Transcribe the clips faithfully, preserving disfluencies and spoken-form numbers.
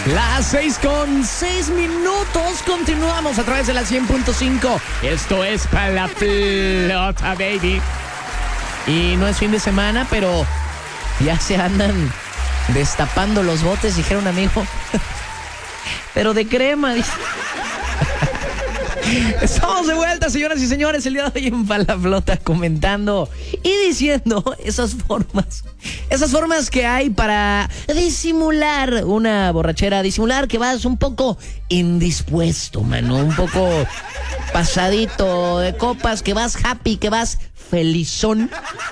Las seis con seis minutos. Continuamos a través de la cien punto cinco. Esto es para la flota, baby. Y no es fin de semana, pero ya se andan destapando los botes, dijeron, amigo. Pero de crema, dice. Estamos de vuelta, señoras y señores, el día de hoy en Palaflota, comentando y diciendo esas formas, esas formas que hay para disimular una borrachera, disimular que vas un poco indispuesto, mano, un poco pasadito de copas, que vas happy, que vas felizón.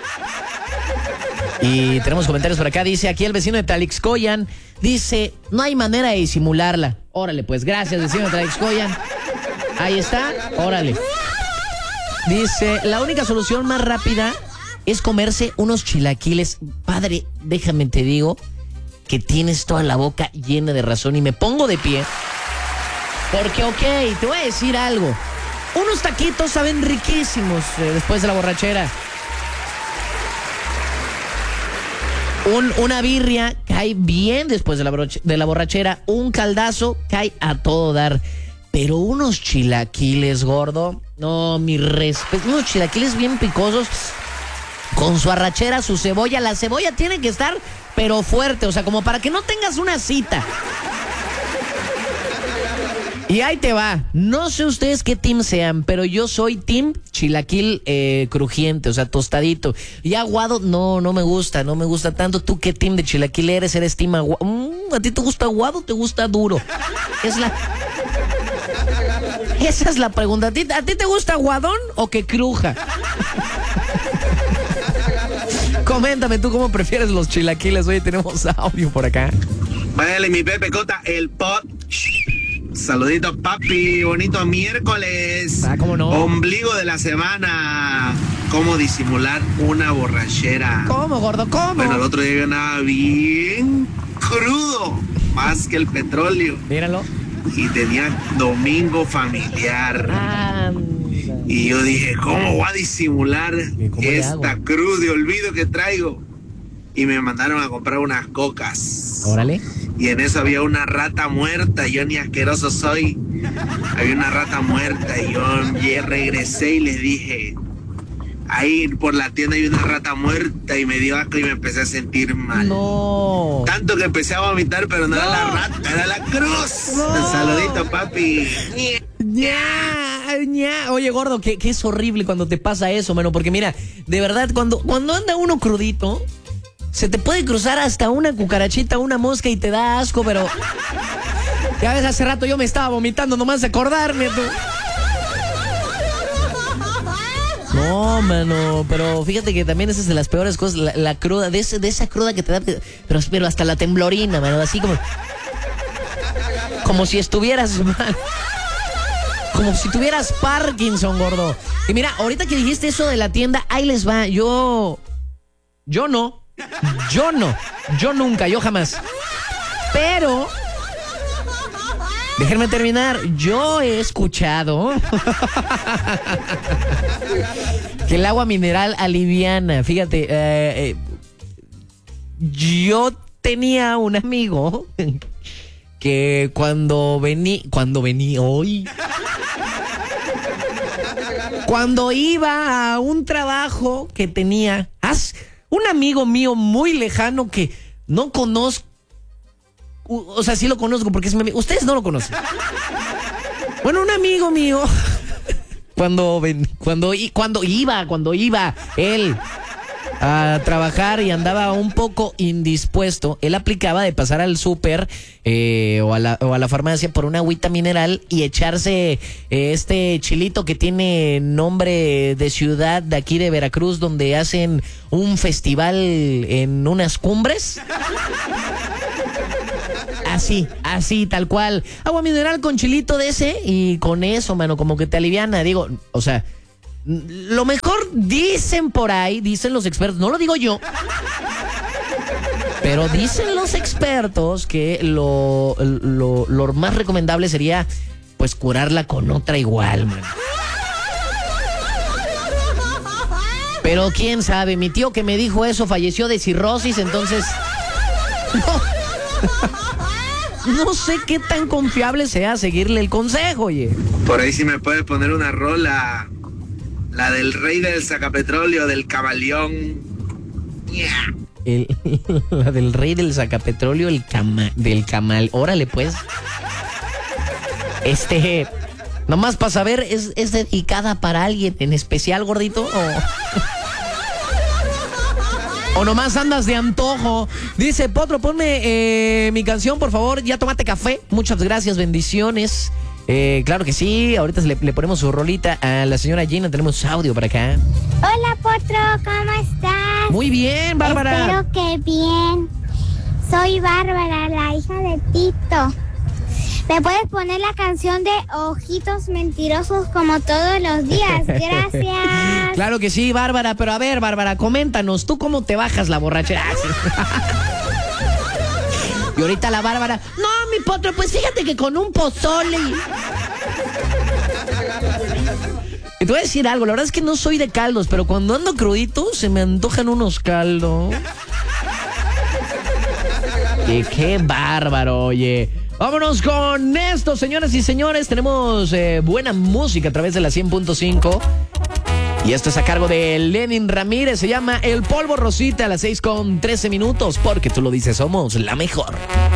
Y tenemos comentarios por acá, dice aquí el vecino de Tlalixcoyan, dice, no hay manera de disimularla. Órale, pues, gracias, vecino de Tlalixcoyan. Ahí está, órale. Dice, la única solución más rápida es comerse unos chilaquiles. Padre, déjame te digo que tienes toda la boca llena de razón y me pongo de pie. Porque, ok, te voy a decir algo. Unos taquitos saben riquísimos eh, después de la borrachera. Un, una birria cae bien después de la, broche, de la borrachera. Un caldazo cae a todo dar. Pero unos chilaquiles, gordo, no, mi respeto, unos chilaquiles bien picosos, con su arrachera, su cebolla, la cebolla tiene que estar, pero fuerte, o sea, como para que no tengas una cita. Y ahí te va, no sé ustedes qué team sean, pero yo soy team chilaquil eh, crujiente, o sea, tostadito. Y aguado, no, no me gusta, no me gusta tanto. ¿Tú qué team de chilaquil eres? ¿Eres team aguado? Mm, ¿A ti te gusta aguado o te gusta duro? Es la... Esa es la pregunta. ¿A ti, ¿A ti te gusta aguadón o que cruja? Coméntame tú cómo prefieres los chilaquiles. Oye, tenemos audio por acá. Váyale, mi Pepe Cota, el pot. Saludito, papi. Bonito miércoles. Ah, ¿cómo no? Ombligo de la semana. ¿Cómo disimular una borrachera? ¿Cómo, gordo? ¿Cómo? Bueno, el otro día ganaba bien crudo. Más que el petróleo. Míralo. Y tenía domingo familiar. Ah, y yo dije, ¿cómo voy a disimular esta cruz de olvido que traigo? Y me mandaron a comprar unas cocas. Órale. Y en eso había una rata muerta. Yo ni asqueroso soy. Había una rata muerta. Y yo ya regresé y les dije, ahí por la tienda hay una rata muerta. Y me dio asco y me empecé a sentir mal. No. Tanto que empecé a vomitar, pero no, no. era la rata, era la cruz. No. Un saludito, papi. ña, ña. Oye, gordo, que, que es horrible cuando te pasa eso, mano. Porque mira, de verdad, cuando, cuando anda uno crudito, se te puede cruzar hasta una cucarachita, una mosca y te da asco, pero... Ya ves, hace rato yo me estaba vomitando nomás de acordarme, tú. No, mano, pero fíjate que también esa es de las peores cosas, la, la cruda, de, ese, de esa cruda que te da, pero, pero hasta la temblorina, mano, así como... Como si estuvieras mal. Como si tuvieras Parkinson, gordo. Y mira, ahorita que dijiste eso de la tienda, ahí les va, yo... Yo no. Yo no, yo nunca, yo jamás. Pero, déjenme terminar, yo he escuchado que el agua mineral aliviana. Fíjate, eh, eh, yo tenía un amigo que cuando vení, cuando vení hoy, cuando iba a un trabajo que tenía, haz un amigo mío muy lejano que no conozco, o sea, sí lo conozco porque es mi amigo. Ustedes no lo conocen. Bueno, un amigo mío, cuando, cuando, cuando iba, cuando iba él a trabajar y andaba un poco indispuesto, él aplicaba de pasar al súper eh, o, a la, o a la farmacia por una agüita mineral y echarse eh, este chilito que tiene nombre de ciudad de aquí de Veracruz, donde hacen un festival en unas cumbres. Así, así, tal cual. Agua mineral con chilito de ese y con eso, mano, como que te aliviana. Digo, o sea, lo mejor dicen por ahí, dicen los expertos, no lo digo yo, pero dicen los expertos que lo, lo, lo más recomendable sería, pues, curarla con otra igual, man. Pero quién sabe, mi tío que me dijo eso falleció de cirrosis, entonces... No. no sé qué tan confiable sea seguirle el consejo, oye. Por ahí sí me puedes poner una rola, la del rey del sacapetróleo, del camaleón. Yeah. El, la del rey del sacapetróleo, el cama, del camal. Órale, pues. Este, nomás para saber, ¿es, es dedicada para alguien en especial, gordito? ¿O, o nomás andas de antojo? Dice, Potro, ponme eh, mi canción, por favor. Ya tómate café. Muchas gracias, bendiciones. Eh, claro que sí, ahorita le, le ponemos su rolita a la señora Gina. Tenemos audio para acá. Hola, Potro, ¿cómo estás? Muy bien, Bárbara. Espero que bien. Soy Bárbara, la hija de Tito. ¿Me puedes poner la canción de Ojitos Mentirosos como todos los días? Gracias. Claro que sí, Bárbara, pero a ver, Bárbara, coméntanos, ¿tú cómo te bajas la borrachera? Y ahorita la Bárbara, no, mi Potro, pues fíjate que con un pozole. Y te voy a decir algo, la verdad es que no soy de caldos, pero cuando ando crudito se me antojan unos caldos. Y qué bárbaro, oye. Vámonos con esto, señoras y señores. Tenemos eh, buena música a través de la cien punto cinco. Y esto es a cargo de Lenin Ramírez. Se llama El Polvo Rosita a las seis con trece minutos. Porque tú lo dices, somos la mejor.